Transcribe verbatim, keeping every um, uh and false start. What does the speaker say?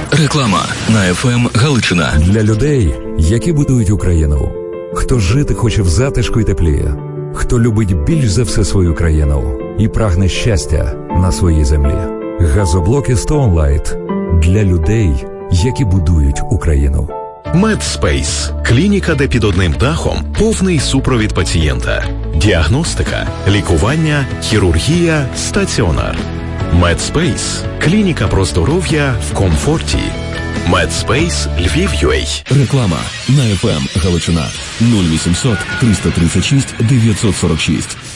Реклама на еф ем Галичина. Для людей, які будують Україну. Хто жити хоче в затишку й теплі. Хто любить більш за все свою країну і прагне щастя на своїй землі. Газоблоки Stone Light для людей, які будують Україну. Медспейс – клініка, де під одним дахом повний супровід пацієнта. Діагностика, лікування, хірургія, стаціонар. Медспейс – клініка про здоров'я в комфорті. Медспейс Львів.ua. Реклама на еф ем Галичина. нуль вісімсот триста тридцять шість дев'ятсот сорок шість.